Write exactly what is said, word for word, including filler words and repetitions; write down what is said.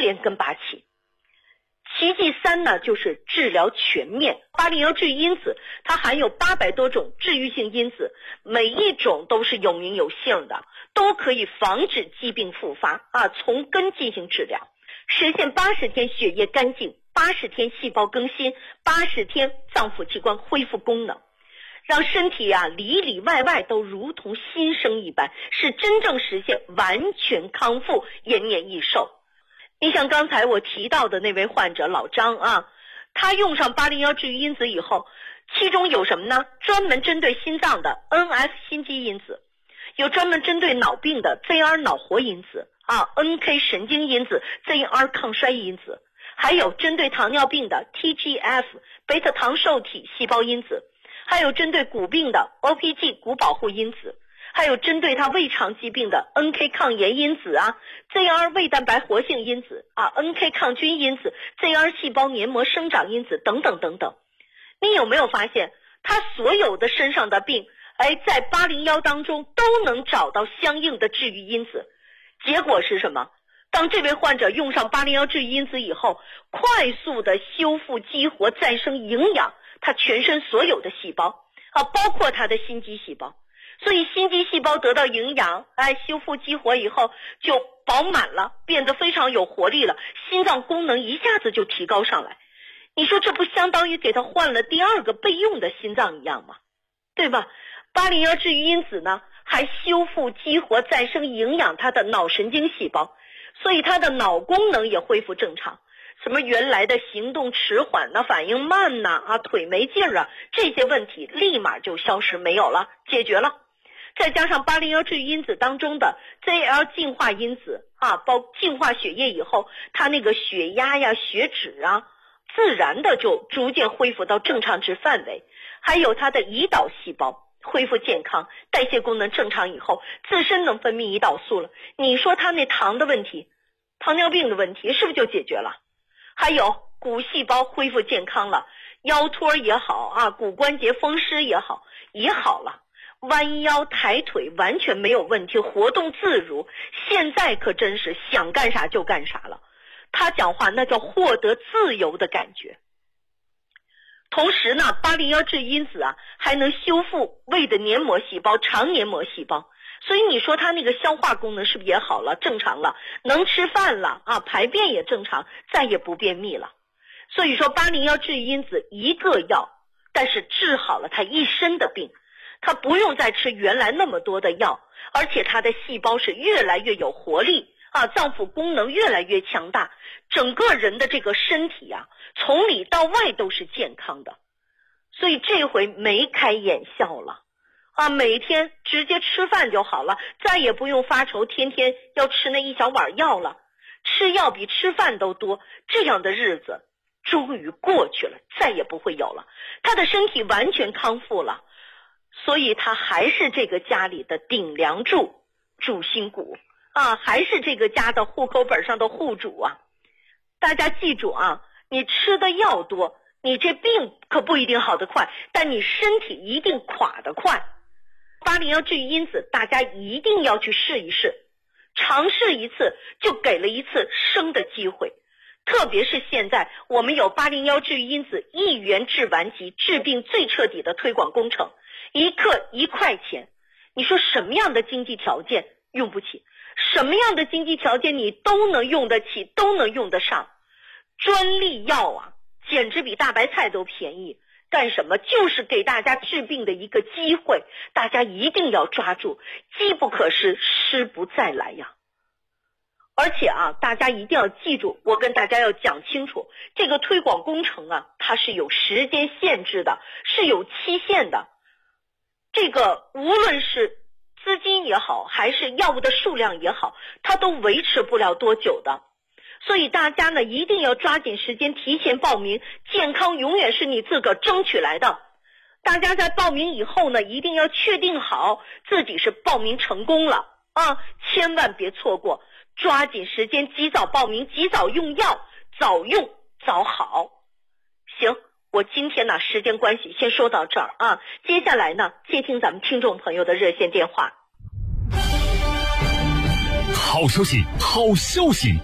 连根拔起。奇迹三呢，就是治疗全面。八零幺治愈因子它含有八百多种治愈性因子，每一种都是有名有姓的，都可以防止疾病复发啊，从根进行治疗，实现八十天血液干净，八十天细胞更新，八十天脏腑器官恢复功能，让身体啊里里外外都如同新生一般，是真正实现完全康复，延年益寿。你像刚才我提到的那位患者老张啊，他用上八零幺治愈因子以后，其中有什么呢？专门针对心脏的 N F 心肌因子，有专门针对脑病的 Z R 脑活因子啊 N K 神经因子 Z R 抗衰因子，还有针对糖尿病的 T G F 贝塔糖受体细胞因子，还有针对骨病的 O P G 骨保护因子，还有针对它胃肠疾病的 N K 抗炎因子啊 Z R 胃蛋白活性因子啊 N K 抗菌因子 Z R 细胞黏膜生长因子等等等等。你有没有发现他所有的身上的病，哎，在八零幺当中都能找到相应的治愈因子？结果是什么？当这位患者用上八零幺治愈因子以后，快速的修复激活再生营养他全身所有的细胞啊，包括他的心肌细胞。所以心肌细胞得到营养，哎，修复激活以后就饱满了，变得非常有活力了，心脏功能一下子就提高上来。你说这不相当于给他换了第二个备用的心脏一样吗？对吧？八零幺治愈因子呢，还修复激活再生营养他的脑神经细胞，所以他的脑功能也恢复正常。什么原来的行动迟缓呐、反应慢呐、啊、腿没劲儿啊，这些问题立马就消失没有了，解决了。再加上八零幺治愈因子当中的 Z L 净化因子啊，包净化血液以后，它那个血压呀、血脂啊，自然的就逐渐恢复到正常值范围。还有它的胰岛细胞恢复健康，代谢功能正常以后，自身能分泌胰岛素了。你说它那糖的问题，糖尿病的问题是不是就解决了？还有骨细胞恢复健康了，腰托也好啊，骨关节风湿也好也好了，弯腰抬腿完全没有问题，活动自如。现在可真是想干啥就干啥了，他讲话那叫获得自由的感觉。同时呢，八零幺治愈因子啊，还能修复胃的黏膜细胞、肠黏膜细胞，所以你说他那个消化功能是不是也好了，正常了，能吃饭了啊，排便也正常，再也不便秘了。所以说八零幺治愈因子一个药，但是治好了他一身的病，他不用再吃原来那么多的药，而且他的细胞是越来越有活力啊，脏腑功能越来越强大，整个人的这个身体啊，从里到外都是健康的。所以这回眉开眼笑了啊，每天直接吃饭就好了，再也不用发愁天天要吃那一小碗药了，吃药比吃饭都多，这样的日子终于过去了，再也不会有了。他的身体完全康复了，所以他还是这个家里的顶梁柱、主心骨啊，还是这个家的户口本上的户主啊。大家记住啊，你吃的药多，你这病可不一定好得快，但你身体一定垮得快。八零幺治愈因子大家一定要去试一试，尝试一次就给了一次生的机会。特别是现在我们有八零幺治愈因子一元治完疾，治病最彻底的推广工程，一克一块钱，你说什么样的经济条件用不起，什么样的经济条件你都能用得起，都能用得上。专利药啊，简直比大白菜都便宜，干什么？就是给大家治病的一个机会，大家一定要抓住，机不可失，失不再来呀。而且啊，大家一定要记住，我跟大家要讲清楚，这个推广工程啊，它是有时间限制的，是有期限的。这个无论是资金也好，还是药物的数量也好，它都维持不了多久的。所以大家呢，一定要抓紧时间提前报名，健康永远是你自个儿争取来的。大家在报名以后呢，一定要确定好自己是报名成功了啊，千万别错过，抓紧时间及早报名，及早用药，早用早好。行，我今天呢时间关系先说到这儿啊，接下来呢接听咱们听众朋友的热线电话。 好消息，好消息！